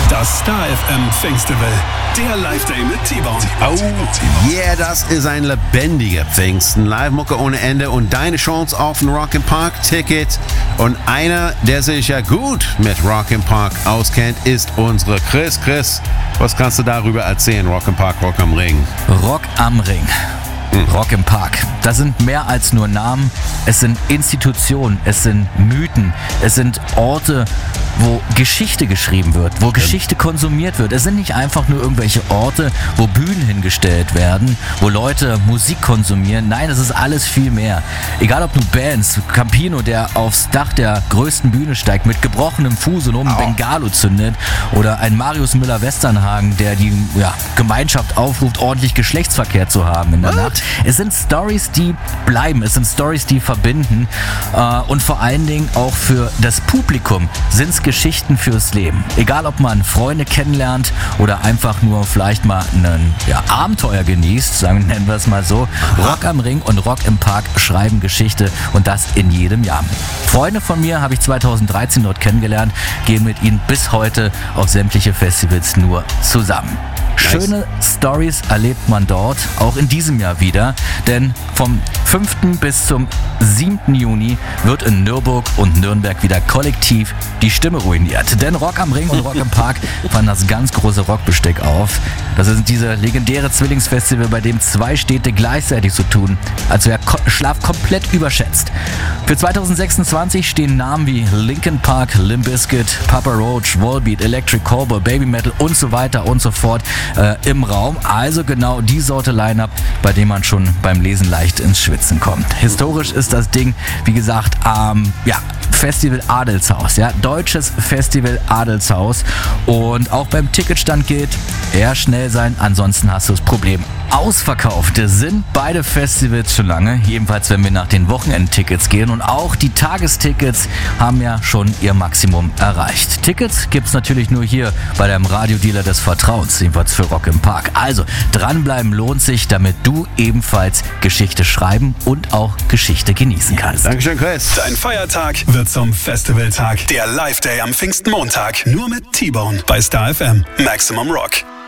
Das Star FM Pfingstfestival, der Live-Day mit T-Bone. Oh, yeah, das ist ein lebendiger Pfingsten. Live-Mucke ohne Ende und deine Chance auf ein Rock-im-Park-Ticket. Und einer, der sich ja gut mit Rock-im-Park auskennt, ist unsere Chris. Chris, was kannst du darüber erzählen? Rock-im-Park, Rock am Ring. Rock am Ring. Rock im Park. Das sind mehr als nur Namen. Es sind Institutionen, es sind Mythen, es sind Orte, wo Geschichte geschrieben wird, wo Geschichte konsumiert wird. Es sind nicht einfach nur irgendwelche Orte, wo Bühnen hingestellt werden, wo Leute Musik konsumieren. Nein, es ist alles viel mehr. Egal ob du Bands, Campino, der aufs Dach der größten Bühne steigt, mit gebrochenem Fuß und ein Bengalo zündet, oder ein Marius Müller-Westernhagen, der die Gemeinschaft aufruft, ordentlich Geschlechtsverkehr zu haben in der Nacht. Es sind Stories, die bleiben, es sind Stories, die verbinden, und vor allen Dingen auch für das Publikum sind es Geschichten fürs Leben. Egal, ob man Freunde kennenlernt oder einfach nur vielleicht mal ein Abenteuer genießt, nennen wir es mal so. Rock am Ring und Rock im Park schreiben Geschichte, und das in jedem Jahr. Freunde von mir habe ich 2013 dort kennengelernt, gehen mit ihnen bis heute auf sämtliche Festivals nur zusammen. Schöne Stories erlebt man dort, auch in diesem Jahr wieder, denn vom 5. bis zum 7. Juni wird in Nürburg und Nürnberg wieder kollektiv die Stimme ruiniert. Denn Rock am Ring und Rock im Park fahren das ganz große Rockbesteck auf. Das ist diese legendäre Zwillingsfestival, bei dem zwei Städte gleichzeitig so tun, als wäre Schlaf komplett überschätzt. Für 2026 stehen Namen wie Linkin Park, Limp Bizkit, Papa Roach, Volbeat, Electric Cowboy, Baby Metal und so weiter und so fort im Raum. Also genau die Sorte Line-Up, bei dem man schon beim Lesen leicht ins Schwitzen kommt. Historisch ist das Ding, wie gesagt, Festival Adelshaus, deutsches Festival Adelshaus, und auch beim Ticketstand gilt, eher schnell sein, ansonsten hast du das Problem. Ausverkauft sind beide Festivals schon lange, jedenfalls wenn wir nach den Wochenendtickets gehen, und auch die Tagestickets haben ja schon ihr Maximum erreicht. Tickets gibt's natürlich nur hier bei deinem Radiodealer des Vertrauens, jedenfalls für Rock im Park. Also dranbleiben lohnt sich, damit du ebenfalls Geschichte schreiben und auch Geschichte genießen kannst. Dankeschön, Chris. Dein Feiertag wird zum Festivaltag. Der Live-Day am Pfingstmontag. Nur mit T-Bone bei Star FM. Maximum Rock.